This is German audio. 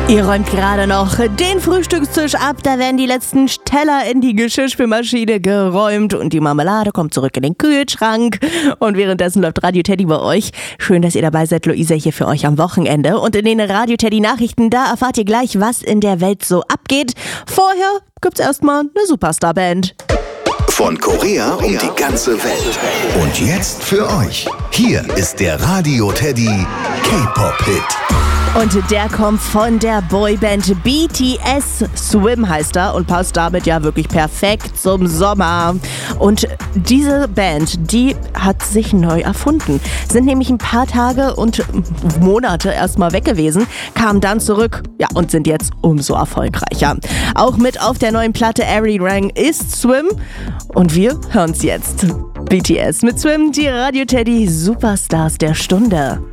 Ihr räumt gerade noch den Frühstückstisch ab, da werden die letzten Teller in die Geschirrspülmaschine geräumt und die Marmelade kommt zurück in den Kühlschrank. Und währenddessen läuft Radio Teddy bei euch. Schön, dass ihr dabei seid. Luisa hier für euch am Wochenende. Und in den Radio Teddy Nachrichten, da erfahrt ihr gleich, was in der Welt so abgeht. Vorher gibt's erstmal eine Superstar-Band. Von Korea um die ganze Welt. Und jetzt für euch. Hier ist der Radio Teddy K-Pop-Hit. Und der kommt von der Boyband BTS. Swim heißt er und passt damit ja wirklich perfekt zum Sommer. Und diese Band, die hat sich neu erfunden. Sind nämlich ein paar Tage und Monate erstmal weg gewesen, kamen dann zurück, ja, und sind jetzt umso erfolgreicher. Auch mit auf der neuen Platte Arirang ist Swim. Und wir hören's jetzt. BTS mit Swim, die Radio Teddy Superstars der Stunde.